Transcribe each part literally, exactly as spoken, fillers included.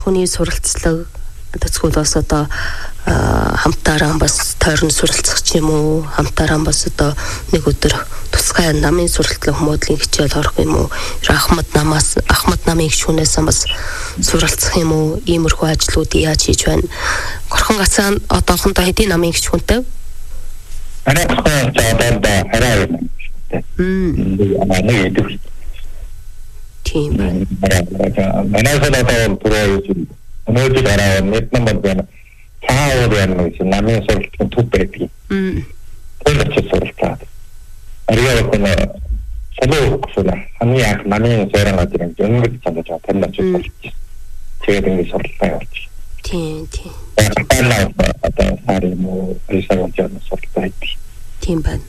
Хүний суралцлага тэгвэл бас одоо хамтаараа бас тойрон суралцах ч юм уу, хамтаараа бас одоо нэг өдөр тусгай намын суралцлага хүмүүдлийн хичээл орох юм уу, Ахмад намаас Ахмад намын гишүүнээс бас суралцах юм уу, иймэрхүү ажлууд яаж хийж байна. Горхон гацаан одоохондоо хэдийн намын гишүүнтэй? Арай цаадаа арай юм. Мм. Манай идэв. Тийм байна. Манай садаа тураа юм. Өнөөдөр арай нэг номер байна. Цаавар байна гэж намын суралцсан төв байдаг. Мм. Тэр ч суралцаад. Арай гоо солио гоо хамгийн анх намын суралцаад ирэн өнөөдөр цаадаа таньж суралцсан. Тэгээд ингэ суралцаа явуулж. Тийм, тийм. Аа одоо сарын муу ресторан суралцаа хийх. Тийм байна.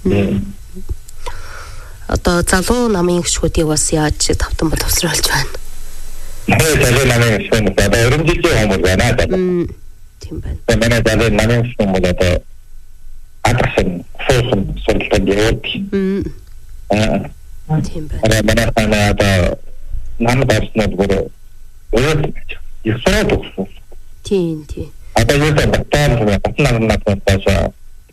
Одоо залуу намын гишүүдийг бас яаж тавтан боловсруулж байна? Nee, залуу намын гишүүн одоо өрөмжилтэй хүмүүс байна даа. Тийм байна. Манай залуу намын гишүүн бол одоо адресн суусан суралцаад явуулдаг. Аа. Тийм байна. Аа манай танаа одоо нам давснууд бүр өөр их сураад өгсөн. Тийм, тийм. Одоо юу гэдэг баталгаа батлан намнаас баша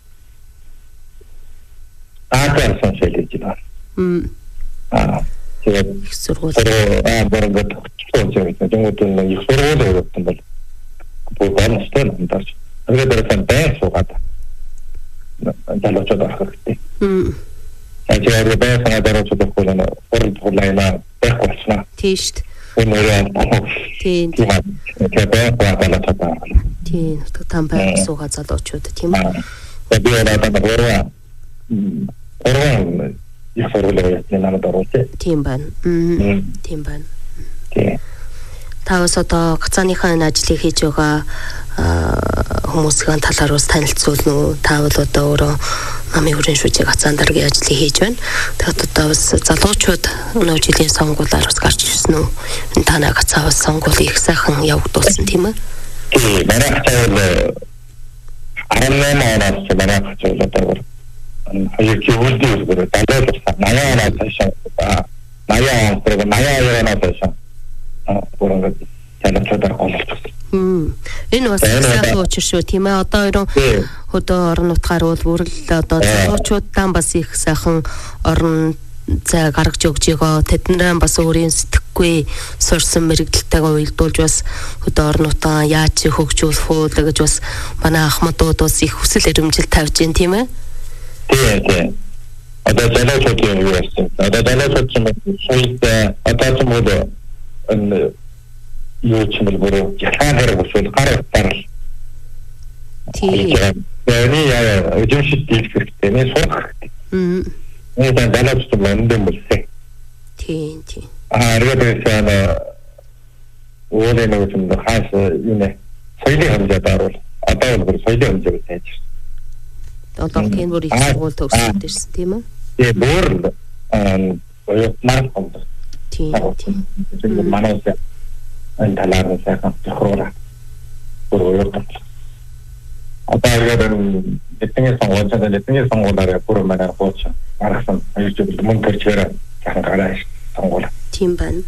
аатар сонсойлж байна. Мм. Аа. Тэгээд их сургууль. Аа, бараг төгссөн юм. Тэнгүүд их сургууль явуулсан бол бүр гомстой юм даа. Тэгээд тэр байн суугаад. Залуучууд авах хэрэгтэй. Мм. Тэгээд байн суугаад дараачууд авах бол урд хулайна байх болчихно. Тийм шүү дээ. Өнөөдөр тийм. Тэгээд байн суугаад байгаа. Тийм, там байн суугаад залуучууд тийм үү? Тэгээд одоо өөрөө өөрөө их сургууль намайг оруулсан. Тийм байна. Тийм байна. Та бас одоо гацааныхаа энэ ажлыг хийж байгаа хүмүүсийн талаар бас танилцуулна уу? Та бол одоо өөрөө намын хүрээний шүүжиг гацаан дараагийн ажлыг хийж байна. Тэгээд одоо бас залуучууд өнөө жилийн сонгуулиар бас гарч ирсэн үү? Энэ танай гацаа бас сонгуулийг их сайхан явагдуулсан тийм үү? Тийм, манай гацаа бол арам оноос манай гацаа бол аяг зөвлөдөг зүгээр далайсан наяа таашаа наяа тэр наяа яана таашаа бүрэн талцаад голчихсон. Хм. Энэ бас сайхан учир шүү тийм ээ. Одоо ерөн хөдөө орон нутгаар бол бүр л одоо залуучуудаа бас их сайхан орон зай гаргаж өгч байгаа. Тэднээ бас өөрийн сэтгэхгүй сурсан мэрэгдэлтэйгээ уялдуулж бас хөдөө орон нутгаа яаж хөгжүүлэх вэ гэж бас манай ахмадууд бас их хүсэл эрмжил тавьж байна тийм ээ. Тийм тийм. Одоо залуучууд юм юу гэсэн. Одоо залуучууд юм соёлтой одоо ч юм уу энэ юу ч юм бол яхан хэрэг уsul гарах тал. Тийм. Яни яа өчигшид дийлэх хэрэгтэй. Нэг сурах. Мм. Нэг залуучууд мэндэм болсэй. Тийм тийм. Аа регулэйшн өөрийн нэг юм хаас юу нэ соёлын хэмжээд оруулах. Одоо бол соёлын хэмжээнд тааж. Одоо тийм бүр их сургууль төгсөд ирсэн тийм үү? Тийм бүр аа маань комд. Тийм тийм. Тэр манай энэ талаар сайхан тохируулах. Бүр өөрөөр одоо яг эдгээр сонгуультай эдгээр сонгуулаараа бүр манай хооч аргасан аюулгүй мөн төрчээр сайхан гараа сонгуул. Тийм байна.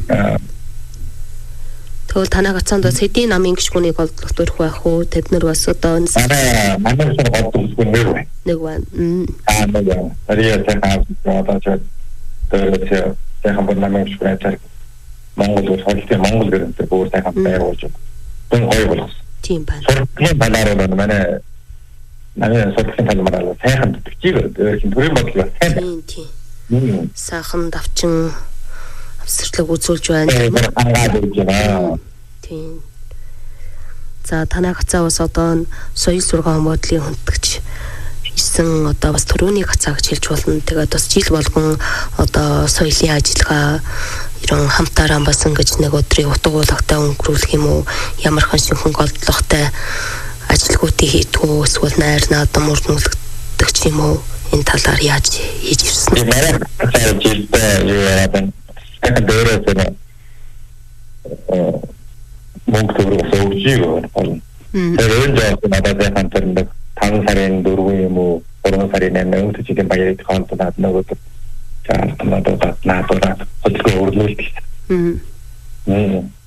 Тэгвэл танай гацаанд бас хэдийн намын гишүүнийг олдох төрөх байх уу? Тэд нар бас одоо энэ манай сургууль олдох нэг байна. Нэг байна. Аа нэг байна. Тэрийг сайхан одоо ч тэр сайхан бүр намын гишүүнээр Монгол улсын Монгол гэрэнтэй бүр сайхан байгуулж байна. Гой болгосон. Тийм байна. Сургуулийн талаар бол манай манай сургуулийн талаар сайхан төтгчийг төрийн бодлого сайн байна. Тийм тийм. Сайхан давчин авсарлаг үзүүлж байна. Тийм. За танай гацаа бас одоо соёл сургаан бодлын хүндгч исэн одоо бас төрөний гацаа гэж хэлж болно. Тэгээд бас жил болгон одоо соёлын ажиллагаа ерөн хамтаараа бас ингэж нэг өдрийг утга уулгатай өнгөрүүлэх юм уу? Ямархан шинхэн голдлоготой ажилгуудыг хийдэг үү? Эсвэл найрнаа одоо мөрдүүлдэг ч юм уу? Энэ талаар яаж хийж ирсэн? Тийм манай гацаа жилдээ юу яагаад така дөрөв мөнгө төгрөг өгчийг болно. Тэр энэ жоо надад яхан тэрнэ таван сарын дөрөв юм уу гурван сарын найман өнгөцөгийн баярыг хонтоод нөгөөд чаалтнаад надад надад хөдөлгөөн өргүүлдэг. Мм.